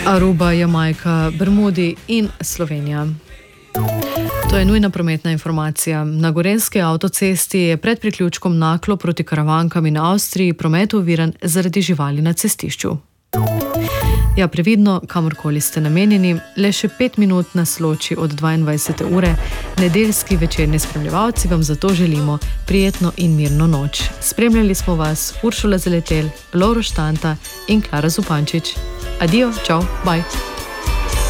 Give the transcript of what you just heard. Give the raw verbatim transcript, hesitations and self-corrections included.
Aruba, Jamajka, Bermudi in Slovenija. To je nujna prometna informacija. Na Gorenjski avtocesti je pred priključkom Naklo proti Karavankam in Avstriji promet oviran zaradi živali na cestišču. Ja, previdno, kamorkoli ste namenjeni, le še pet minut nas loči od dvaindvajsete ure. Nedeljski večerni spremljevalci vam zato želimo prijetno in mirno noč. Spremljali smo vas Uršula Zaletel, Lovro Štanta in Klara Zupančič. Adijo, čau, bye.